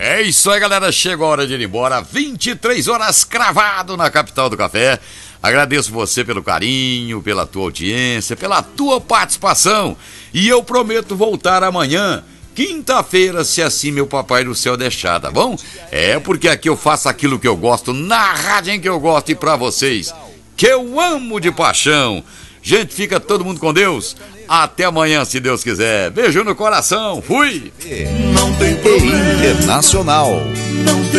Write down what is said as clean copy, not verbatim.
É isso aí, galera. Chegou a hora de ir embora. 23 horas cravado na capital do café. Agradeço você pelo carinho, pela tua audiência, pela tua participação. E eu prometo voltar amanhã, quinta-feira, se assim meu papai do céu deixar, tá bom? É porque aqui eu faço aquilo que eu gosto, na rádio em que eu gosto e pra vocês, que eu amo de paixão. Gente, fica todo mundo com Deus. Até amanhã, se Deus quiser. Beijo no coração. Fui! Não tem problema. Internacional. Não tem